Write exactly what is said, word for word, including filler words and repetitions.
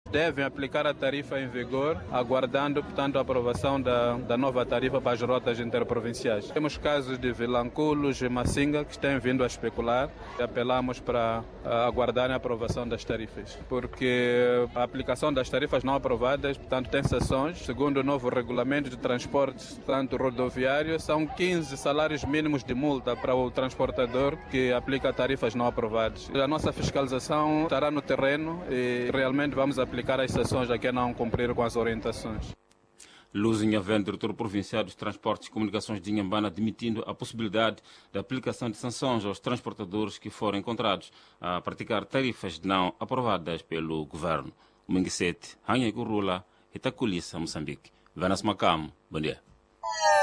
devem aplicar a tarifa em vigor, aguardando, portanto, a aprovação da, da nova tarifa para as rotas interprovinciais. Temos casos de Vilanculo e Massinga que têm vindo a especular e apelamos para uh, aguardarem a aprovação das tarifas, porque a aplicação das tarifas não aprovadas, portanto, tem sanções. Segundo o novo regulamento de transporte, tanto rodoviário, são quinze salários mínimos de multa para o transportador que aplica tarifas não aprovadas. A nossa fiscalização estará no terreno e realmente vamos aplicar as sanções a quem não cumprir com as orientações. Luz Inhaven, diretor provincial dos Transportes e Comunicações de Inhambane, admitindo a possibilidade da aplicação de sanções aos transportadores que forem encontrados a praticar tarifas não aprovadas pelo governo. Minguisete, Hanha Curula, Itaculissa, Moçambique. Venas Macam, bom dia.